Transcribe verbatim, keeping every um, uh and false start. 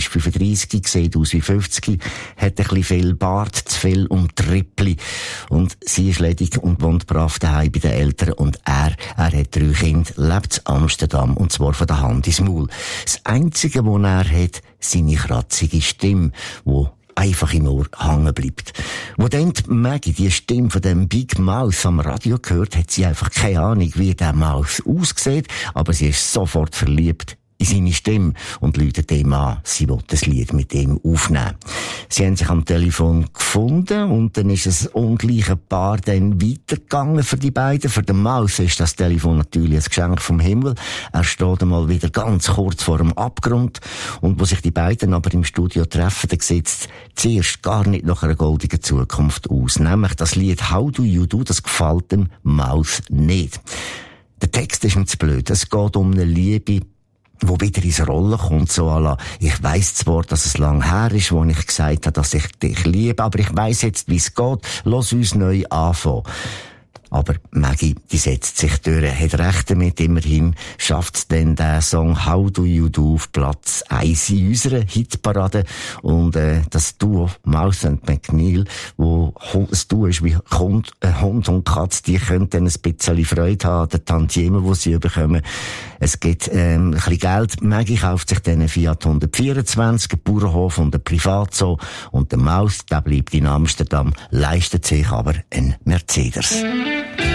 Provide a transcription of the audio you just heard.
ist fünfunddreissig, sieht aus wie fünfzig, hat ein bisschen viel Bart, zu viel um Trippli. Und sie ist ledig und wohnt brav daheim bei den Eltern. Und er, er hat drei Kinder, lebt in Amsterdam, und zwar von der Hand ins Maul. Das Einzige, was er hat, seine kratzige Stimme, wo einfach im Ohr hängen bleibt. Wo dann die Maggie die Stimme von dem Big Mouth am Radio gehört, hat sie einfach keine Ahnung, wie der Mouth aussieht, aber sie ist sofort verliebt in seine Stimme und läutet ihm an, sie will das Lied mit ihm aufnehmen. Sie haben sich am Telefon gefunden und dann ist das ungleiche Paar dann weitergegangen für die beiden. Für den Maus ist das Telefon natürlich ein Geschenk vom Himmel. Er steht einmal wieder ganz kurz vor dem Abgrund und wo sich die beiden aber im Studio treffen, dann sieht es zuerst gar nicht nach einer goldenen Zukunft aus. Nämlich das Lied How Do You Do, das gefällt dem Maus nicht. Der Text ist ihm zu blöd. Es geht um eine Liebe, wo wieder ins Rollen kommt, so à la, ich weiss zwar, dass es lang her ist, wo ich gesagt habe, dass ich dich liebe, aber ich weiss jetzt, wie es geht, lass uns neu anfangen. Aber Maggie, die setzt sich durch, hat recht damit, immerhin schafft es dann den Song How Do You Do auf Platz eins in unserer Hitparade. Und äh, das Duo Mouth and McNeil, wo ein Duo ist wie Hund, äh, Hund und Katz, die können dann ein bisschen Freude haben an den Tantiemen, die sie bekommen. Es gibt ähm, ein bisschen Geld. Maggie kauft sich dann einen Fiat hundertvierundzwanzig, einen Bauernhof und einen Privatzoo. Und der Mouth, der bleibt in Amsterdam, leistet sich aber einen Mercedes.